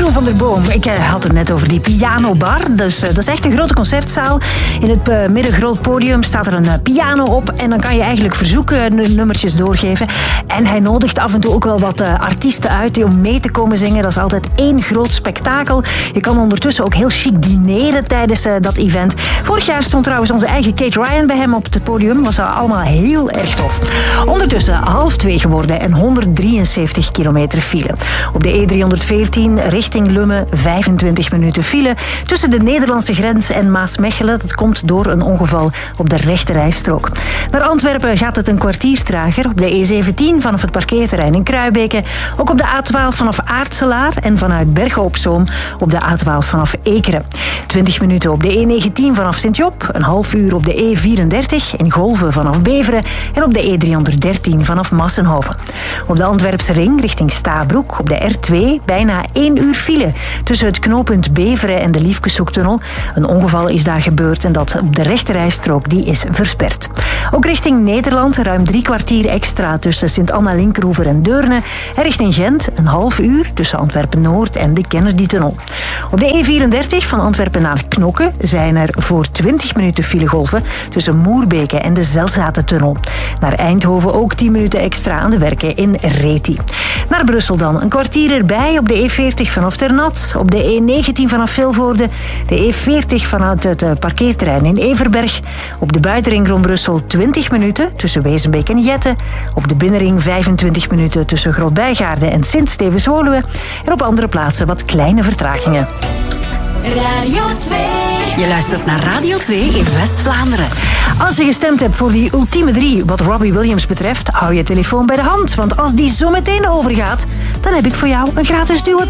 Jeroen van der Boom. Ik had het net over die pianobar. Dus dat is echt een grote concertzaal. In het midden groot podium staat er een piano op. En dan kan je eigenlijk verzoeknummertjes doorgeven. En hij nodigt af en toe ook wel wat artiesten uit om mee te komen zingen. Dat is altijd één groot spektakel. Je kan ondertussen ook heel chic dineren tijdens dat event. Vorig jaar stond trouwens onze eigen Kate Ryan bij hem op het podium. Was allemaal heel erg tof. Ondertussen 1:30 geworden en 173 kilometer file. Op de E314 richting Lummen 25 minuten file. Tussen de Nederlandse grens en Maasmechelen. Dat komt door een ongeval op de rechterrijstrook. Naar Antwerpen gaat het een kwartier trager. Op de E17 vanaf het parkeerterrein in Kruibeke. Ook op de A12 vanaf Aartselaar en vanuit Bergen op Zoom op de A12 vanaf Ekeren. 20 minuten op de E19 vanaf Sint-Job. Een half uur op de E34 in Golven vanaf Beveren. En op de E313 vanaf Massenhoven. Op de Antwerpse ring richting Stabroek op de R2 bijna 1 uur file. Tussen het knooppunt Beveren en de Liefkeshoektunnel. Een ongeval is daar gebeurd en dat op de rechterrijstrook die is versperd. Ook richting Nederland ruim 3 kwartier extra tussen Sint-Anna-Linkeroever en Deurne. En richting Gent een half uur tussen Antwerpen-Noord en de Kennedy-tunnel. Op de E34 van Antwerpen naar Knokke zijn er voor 20 minuten filegolven tussen Moerbeke en de Zelzatentunnel. Naar Eindhoven ook 10 minuten extra aan de werken in Reti. Naar Brussel dan een kwartier erbij op de E40 vanaf Ternat, op de E19 vanaf Vilvoorde, de E40 vanuit het parkeerterrein in Everberg, op de buitenring rond Brussel 20 minuten tussen Wezenbeek en Jette, op de binnenring 25 minuten tussen Grootbijgaarden en Sint-Stevens-Woluwe en op andere plaatsen wat kleine vertragingen. Radio 2. Je luistert naar Radio 2 in West-Vlaanderen. Als je gestemd hebt voor die ultieme 3 wat Robbie Williams betreft, hou je telefoon bij de hand. Want als die zo meteen overgaat, dan heb ik voor jou een gratis duo